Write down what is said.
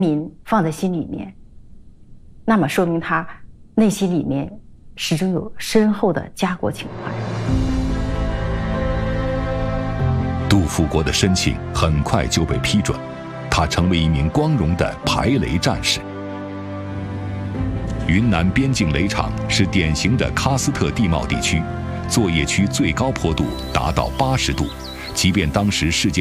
民放在心里面，那么说明他内心里面始终有深厚的家国情怀。 杜富国的申请很快就被批准，他成为一名光荣的排雷战士。云南边境雷场是典型的喀斯特地貌地区，作业区最高坡度达到80度，即便当时世界